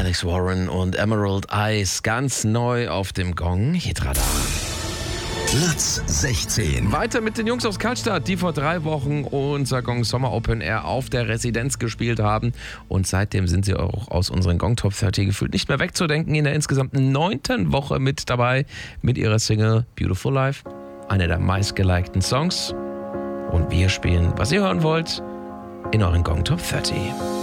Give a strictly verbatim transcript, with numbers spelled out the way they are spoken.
Alex Warren und Emerald Eyes, ganz neu auf dem Gong Hitradar. Platz sechzehn. Weiter mit den Jungs aus Kaltstadt, die vor drei Wochen unser Gong Sommer Open Air auf der Residenz gespielt haben. Und seitdem sind sie auch aus unseren Gong Top dreißig gefühlt nicht mehr wegzudenken. In der insgesamt neunten Woche mit dabei mit ihrer Single Beautiful Life, einer der meistgelikten Songs. Und wir spielen, was ihr hören wollt, in euren Gong Top dreißig.